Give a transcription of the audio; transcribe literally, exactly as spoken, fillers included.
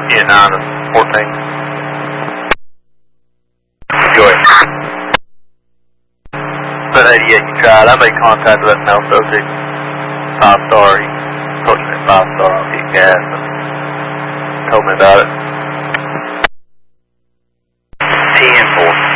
Unit nine and fourteen. Go ahead. But eighty-eight, you tried. I made contact with that male subject. Five star. He told me five star. I'll get gas. And told me about it. ten four.